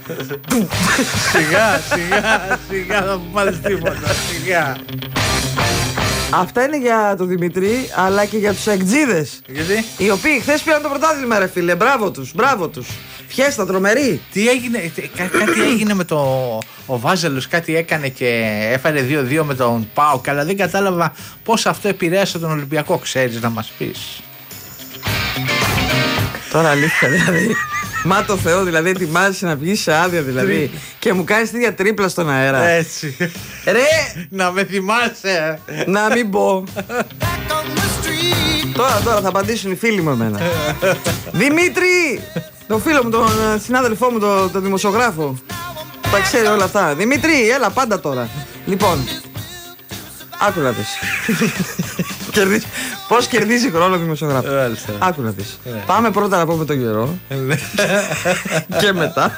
Σιγά θα μου πάρεις τίποτα. Σιγά. Αυτά είναι για τον Δημήτρη, αλλά και για τους εκτζίδες. Γιατί? Οι οποίοι χθες πήραν το πρωτάθλημα, ρε φίλε. Μπράβο τους. Φιέστα τρομερή. Τι έγινε, κάτι έγινε με ο Βάζελος, κάτι έκανε και έφερε 2-2 με τον ΠΑΟΚ, αλλά δεν κατάλαβα πώς αυτό επηρέασε τον Ολυμπιακό, ξέρεις να μας πεις? Τώρα αλήθεια δηλαδή. Μα το Θεό, δηλαδή ετοιμάζεσαι να βγεις σε άδεια δηλαδή και μου κάνεις τη ίδια τρίπλα στον αέρα. Έτσι. Ρε! Να με θυμάσαι. Να μην πω. Τώρα θα απαντήσουν οι φίλοι μου εμένα. Δημήτρη! Το φίλο μου, τον συνάδελφό μου, τον δημοσιογράφο. Τα ξέρει όλα αυτά. Δημήτρη, έλα πάντα τώρα. Λοιπόν, άκου να δεις. Πώς κερδίζει χρόνο ο δημοσιογράφος. Άκου να δεις. Πάμε πρώτα να πούμε τον καιρό. Και μετά.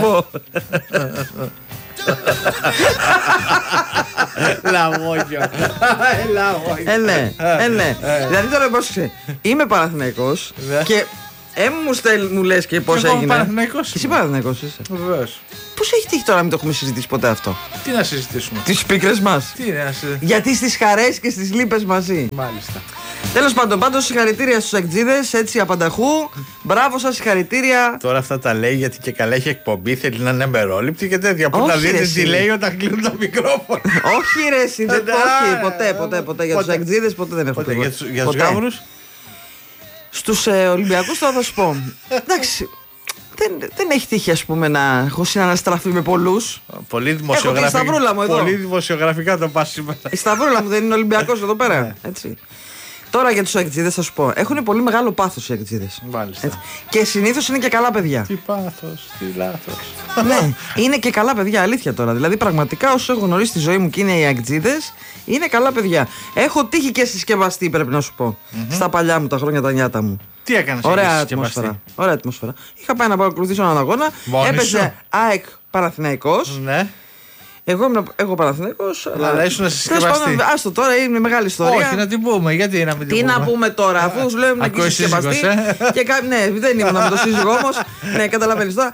Λαμόγιο. Ναι. Δηλαδή τώρα πώς ξέρει. Είμαι Παναθηναϊκός και μου λες και πώς έγινε. Εσύ Παναθηναϊκός είσαι. Βεβαίως. Πώς έχει τύχει τώρα να μην το έχουμε συζητήσει ποτέ αυτό? Τι να συζητήσουμε? Τις πίκρες μας. Γιατί στις χαρές και στις λύπες μαζί. Μάλιστα. Τέλος πάντων, πάντως συγχαρητήρια στους εκτζίδες, έτσι απανταχού. Μπράβο σας, συγχαρητήρια. Τώρα αυτά τα λέει γιατί και καλά έχει εκπομπή, θέλει να είναι αμερόληπτη και τέτοια. Που να δείτε τι λέει όταν κλείνουν τα μικρόφωνα. Όχι, ρε, εσύ, ποτέ. Για τους εκτζίδες ποτέ δεν έχω πει. Για τους γάβρους. Στους Ολυμπιακούς θα σου πω. Εντάξει. Δεν έχει τύχει, ας πούμε, να έχω συναναστραφεί με πολλούς. Πολύ δημοσιογραφικά το πας σήμερα. Η σταυρούλα μου δεν είναι Ολυμπιακός εδώ πέρα. Έτσι. Τώρα για τους εκτζίδες θα σου πω. Έχουν πολύ μεγάλο πάθος οι εκτζίδες. Μάλιστα. Και συνήθως είναι και καλά παιδιά. Τι πάθος, τι λάθος. Ναι, είναι και καλά παιδιά, αλήθεια τώρα. Δηλαδή, πραγματικά όσους έχω γνωρίσει στη ζωή μου και είναι οι εκτζίδες, είναι καλά παιδιά. Έχω τύχει και συσκευαστή, πρέπει να σου πω. Στα παλιά μου τα χρόνια, τα νιάτα μου. Τι έκανες? Ωραία ατμόσφαιρα. Είχα πάει να παρακολουθήσω έναν αγώνα. Έπαιζε ΑΕΚ Παναθηναϊκός. Ναι. Εγώ Παναθηναϊκός. Αλλά ήσουν συσκευαστή. Άστο τώρα, είναι μεγάλη ιστορία. Όχι, να την πούμε. Γιατί να μην την πούμε? Τι να πούμε τώρα, αφού σου λέμε να γίνει συσκευαστή. Ναι, δεν ήμουν με το σύζυγό όμως. Ναι, καταλαβαίνεις τώρα.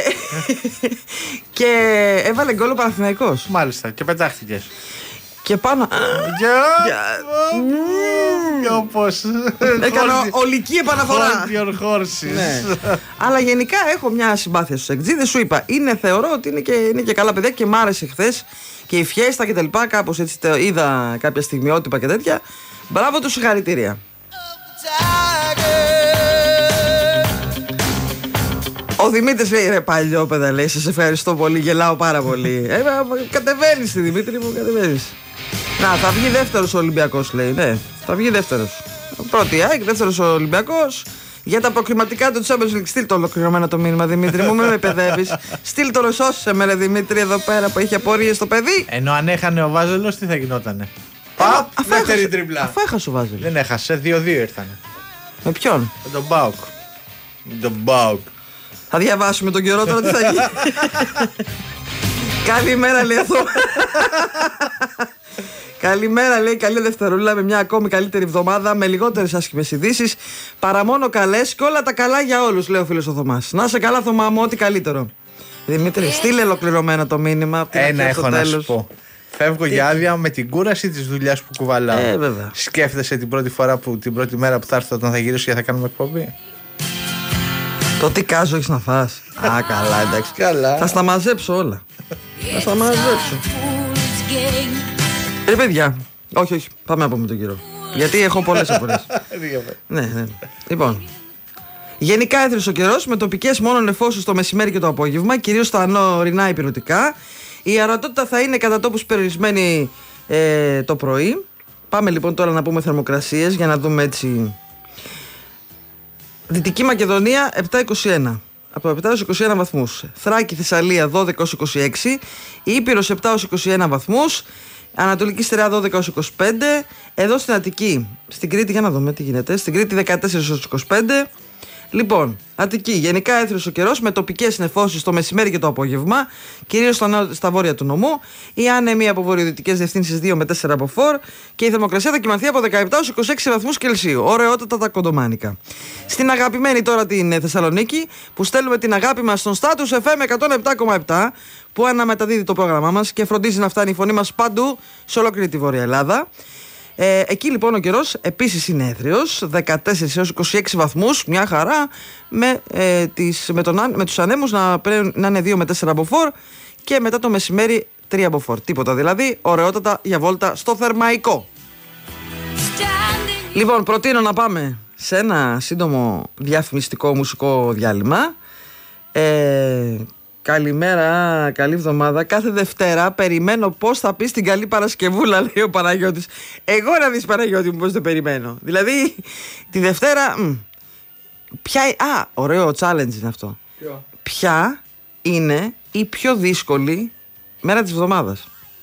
Και έβαλε γκολ ο Παναθηναϊκός. Μάλιστα, και πετάχτηκες. Και πάνω. Όπως έκανα ολική επαναφορά. Ναι. Αλλά γενικά έχω μια συμπάθεια στους εκτζίδες. Σου είπα, θεωρώ ότι είναι και καλά παιδιά και μ' άρεσε χθες και η φιέστα και τα λοιπά. Κάπως έτσι είδα κάποια στιγμιότυπα και τέτοια. Μπράβο τους, συγχαρητήρια. Ο Δημήτρης λέει, ρε παλιόπαιδα, λέει, σας ευχαριστώ πολύ, γελάω πάρα πολύ. Κατεβαίνεις τη Δημήτρη μου, κατεβαίνεις. Να, θα βγει δεύτερος ο Ολυμπιακός, λέει, ναι, θα βγει δεύτερος. Πρώτη ΑΕΚ, δεύτερος ο Ολυμπιακός. Για τα προκριματικά του Champions League, στείλ το ολοκληρωμένο το μήνυμα, Δημήτρη μου, με παιδεύεις. Στείλ το σώσε με, ρε Δημήτρη, εδώ πέρα που έχει απορίες στο παιδί. Ενώ αν έχανε ο Βάζελος, τι θα γινότανε? Δεύτερη τριπλά. Αφού έχασε ο Βάζελος. Δεν έχασε, 2-2 ήρθανε. Με ποιον? Με τον ΠΑΟΚ. Θα διαβάσουμε τον καιρό τώρα τι θα γίνει. Καλημέρα, λέει αυτό. Καλημέρα, λέει, καλή Δευτερούλα με μια ακόμη καλύτερη εβδομάδα με λιγότερες άσχημες ειδήσεις. Παρά μόνο καλές και όλα τα καλά για όλους, λέει ο φίλος ο Θωμάς. Να σε καλά, Θωμά μου, ό,τι καλύτερο. Δημήτρη, στείλε ολοκληρωμένο το μήνυμα. Ένα έχω να σου πω. Φεύγω για άδεια με την κούραση της δουλειάς που κουβαλάω. Βέβαια. Σκέφτεσαι την πρώτη μέρα που θα έρθω όταν θα γυρίσω και θα κάνουμε εκπομπή? Το τι κάζω έχεις να φας? Α, καλά, εντάξει. Καλά. Θα στα μαζέψω όλα. Θα στα μαζέψω. Ρε παιδιά, όχι, πάμε να πούμε τον κύριο. Γιατί έχω πολλές απορίες. Ναι. Λοιπόν, γενικά έθρεσε ο καιρός με τοπικές μόνο νεφώσεις το μεσημέρι και το απόγευμα, κυρίως στα ορεινά υπηρετικά. Η αρατότητα θα είναι κατά τόπους περιορισμένη το πρωί. Πάμε λοιπόν τώρα να πούμε θερμοκρασίες για να δούμε έτσι. Δυτική Μακεδονία 7-21. Από 7 έως 21 βαθμούς. Θράκη, Θεσσαλία 12 έως 26. Ήπειρος 7 έως 21 βαθμούς. Ανατολική Στερεά 12 έως 25. Εδώ στην Αττική, στην Κρήτη, για να δούμε τι γίνεται. Στην Κρήτη 14 έως 25. Λοιπόν, Αττική. Γενικά έθριος ο καιρός με τοπικές νεφώσεις το μεσημέρι και το απόγευμα, κυρίως στα βόρεια του νομού. Οι άνεμοι από βορειοδυτικές διευθύνσεις 2 με 4 από φορ και η θερμοκρασία θα κυμανθεί από 17 έως 26 βαθμούς Κελσίου. Ωραιότατα τα κοντομάνικα. Στην αγαπημένη τώρα την Θεσσαλονίκη, που στέλνουμε την αγάπη μας στον Status FM 107,7, που αναμεταδίδει το πρόγραμμά μας και φροντίζει να φτάνει η φωνή μας παντού σε ολόκληρη τη Βόρεια Ελλάδα. Εκεί λοιπόν ο καιρός επίσης είναι έθριος, 14 έως 26 βαθμούς, μια χαρά, με τους ανέμους να είναι 2 με 4 από φορ και μετά το μεσημέρι 3 από φορ. Τίποτα δηλαδή, ωραιότατα για βόλτα στο Θερμαϊκό. Λοιπόν, προτείνω να πάμε σε ένα σύντομο διαφημιστικό μουσικό διάλειμμα. Καλημέρα, καλή εβδομάδα. Κάθε Δευτέρα περιμένω πώς θα πεις την καλή Παρασκευούλα, λέει ο Παναγιώτης. Εγώ να δεις, Παναγιώτη μου, πώς το περιμένω. Δηλαδή, τη Δευτέρα. Ωραίο challenge είναι αυτό. Ποια είναι η πιο δύσκολη μέρα της εβδομάδας?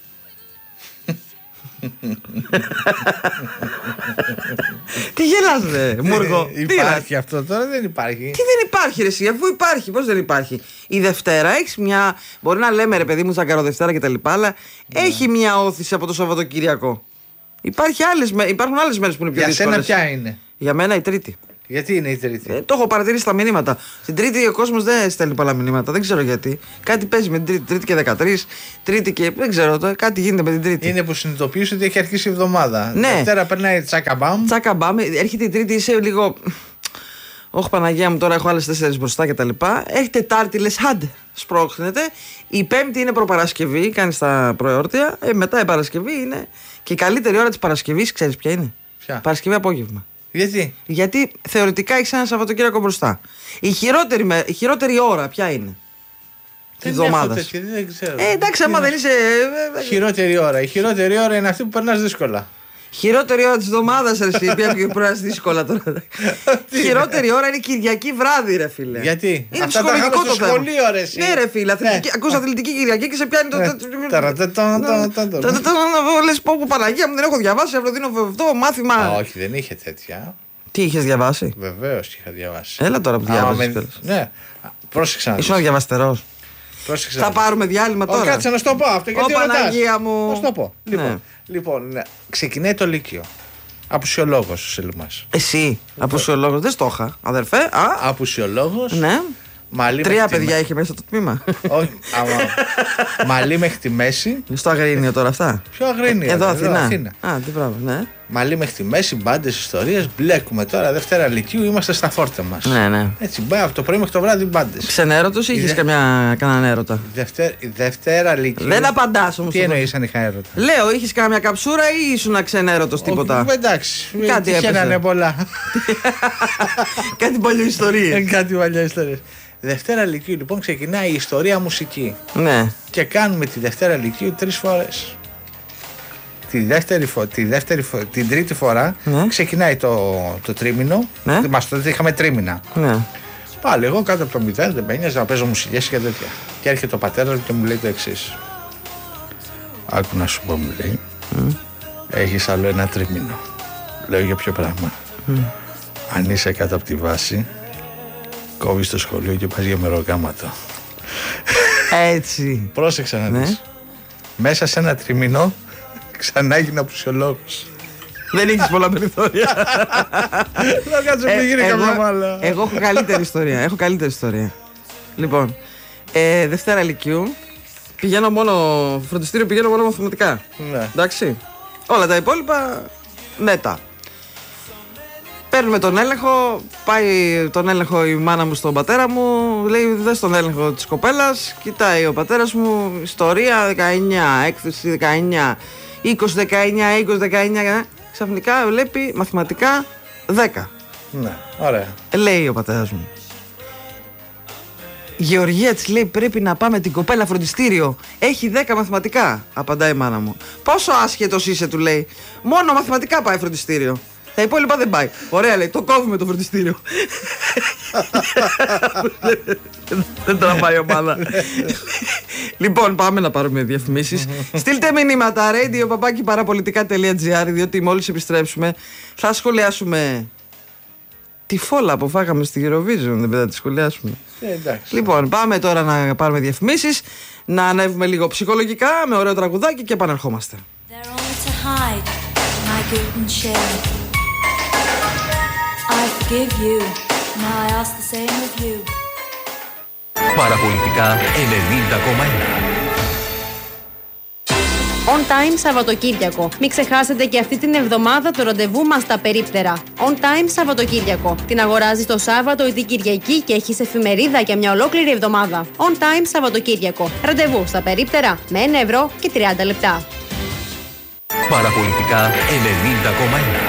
Τι γελάς ρε Μούργο? Υπάρχει αυτό τώρα? Δεν υπάρχει. Τι δεν υπάρχει ρε εσύ, αφού υπάρχει? Πώς δεν υπάρχει? Η Δευτέρα έχεις μια, μπορεί να λέμε ρε παιδί μου Τσακαροδευτέρα και τα λοιπά, αλλά έχει μια όθηση από το Σαββατοκυριακό. Υπάρχουν άλλες μέρες που είναι πιο δύσκολες. Για σένα ποια είναι? Για μένα η Τρίτη. Γιατί είναι η Τρίτη? Το έχω παρατηρήσει στα μηνύματα. Την Τρίτη ο κόσμος δεν στέλνει πολλά μηνύματα. Δεν ξέρω γιατί. Κάτι παίζει με την Τρίτη. Τρίτη και 13. Τρίτη και. Δεν ξέρω. Κάτι γίνεται με την Τρίτη. Είναι που συνειδητοποιείς ότι έχει αρχίσει η εβδομάδα. Ναι. Δευτέρα περνάει τσακαμπάμ. Τσακαμπάμ. Έρχεται η Τρίτη, είσαι λίγο. Όχι Παναγία μου, τώρα έχω άλλες 4 μπροστά κτλ. Έχει Τετάρτη, λες άντε. Σπρώχνετε. Η Πέμπτη είναι προπαρασκευή. Κάνει τα προεόρτια. Μετά η Παρασκευή είναι. Και η καλύτερη ώρα της Παρασκευής, ξέρεις ποια είναι? Ποια? Παρασκευή απόγευμα. Γιατί θεωρητικά έχεις ένα Σαββατοκύριακο μπροστά. Η χειρότερη ώρα ποια είναι? Τη εβδομάδα. Δεν ξέρω. Εντάξει, άμα δεν είσαι. Χειρότερη ώρα. Η χειρότερη ώρα είναι αυτή που περνάς δύσκολα. Χειρότερη ώρα τη εβδομάδα, εσύ. Πια και περνάς δύσκολα τώρα. Χειρότερη ώρα είναι Κυριακή βράδυ, ρε φίλε. Γιατί? Είναι ψυχολογικό το θέμα. Ναι, ρε φίλε. Ακούς αθλητική Κυριακή και σε πιάνει το. Λες πω Παναγία μου, δεν έχω διαβάσει. Αύριο δίνω αυτό μάθημα. Όχι, δεν είχε τέτοια. Τι είχες διαβάσει? Βεβαίως είχα διαβάσει. Έλα τώρα που διάβασες. Ναι, πρόσεξα να δεις. Ήσουν διαβαστερός. Θα πάρουμε διάλειμμα τώρα. Κάτσε να σου το πω αυτό. Ω Παναγία μου. Να σου το πω. Λοιπόν, ξεκινάει το Λύκειο. Απουσιολόγος ο Σελμάς. Εσύ, απουσιολόγος, δεν στο είχα, αδερφέ. Απουσιολόγος. Ναι. Μαλλί 3 παιδιά είχε μέσα στο τμήμα. Όχι, μαλλί μέχρι τη μέση. Στο Αγρίνιο τώρα αυτά. Ποιο Αγρίνιο? Εδώ Αθήνα. Τι πράγμα, ναι. Μαλλί μέχρι τη μέση, μπάντες, ιστορίες. Μπλέκουμε τώρα Δευτέρα Λυκείου, είμαστε στα φόρτα μας. Ναι. Έτσι, από το πρωί μέχρι το βράδυ μπάντες. Ξενέρωτος ή είχες κανέναν έρωτα? Δευτέρα Λυκείου. Δεν απαντάς όμως. Τι εννοείς αν είχα έρωτα? Λέω, είχες καμιά καψούρα ή ήσουν ξενέρωτος τίποτα? Εντάξει. Κάτι έπαιζε πολλά. Κάτι παλιό ιστορίες. Κάτι παλιό ιστορίες. Δευτέρα Λυκείου λοιπόν ξεκινάει η ιστορία μουσική. Ναι. Και κάνουμε τη Δευτέρα Λυκείου 3 φορές. Την τρίτη φορά ξεκινάει το τρίμηνο. Μας τότε είχαμε τρίμηνα. Ναι. Πάλι εγώ κάτω από το 0 δεν με ένοιαζε να παίζω μουσικές και τέτοια. Και έρχεται ο πατέρας μου και μου λέει το εξής. Άκου να σου πω, μου λέει. Έχεις άλλο ένα τρίμηνο. Λέω για ποιο πράγμα? Αν είσαι κάτω από τη βάση, κόβεις το σχολείο και πας για μεροκάματο. Έτσι. Πρόσεξε να δεις. Μέσα σε ένα τριμηνό ξανά έγινα απουσιολόγος. Δεν έχεις πολλά περιθώρια. Να κάτσω που γίνει καμιά μάλλα. Εγώ έχω καλύτερη ιστορία. Λοιπόν, Δευτέρα Λυκείου φροντιστήριο πηγαίνω μόνο μαθηματικά. Ναι. Εντάξει. Όλα τα υπόλοιπα μετά. Παίρνουμε τον έλεγχο, πάει τον έλεγχο η μάνα μου στον πατέρα μου, λέει δες τον έλεγχο της κοπέλας, κοιτάει ο πατέρας μου, ιστορία 19, έκθεση 19, 20-19, ξαφνικά βλέπει μαθηματικά 10. Ναι, ωραία. Λέει ο πατέρας μου. Γεωργία, της λέει, πρέπει να πάμε την κοπέλα φροντιστήριο. Έχει 10 μαθηματικά, απαντάει η μάνα μου. Πόσο άσχετος είσαι, του λέει. Μόνο μαθηματικά πάει φροντιστήριο. Τα υπόλοιπα δεν πάει. Ωραία, λέει, το κόβουμε το φροντιστήριο. Δεν τραβάει ομάδα. Λοιπόν, πάμε να πάρουμε διαφημίσεις. Στείλτε μηνύματα radio@parapolitica.gr, διότι μόλις επιστρέψουμε θα σχολιάσουμε τη φόλα που φάγαμε στη Eurovision, δεν θα τη σχολιάσουμε. Εντάξει. Λοιπόν, πάμε τώρα να πάρουμε διαφημίσεις, να ανέβουμε λίγο ψυχολογικά με ωραίο τραγουδάκι και επαναρχόμαστε. Παραπολιτικά 90,1. On Time Σαββατοκύριακο. Μην ξεχάσετε και αυτή την εβδομάδα το ραντεβού μας στα περίπτερα. On Time Σαββατοκύριακο. Την αγοράζεις το Σάββατο ή την Κυριακή και έχεις εφημερίδα για μια ολόκληρη εβδομάδα. On Time Σαββατοκύριακο. Ραντεβού στα περίπτερα με 1 ευρώ και 30 λεπτά. Παραπολιτικά 90,1.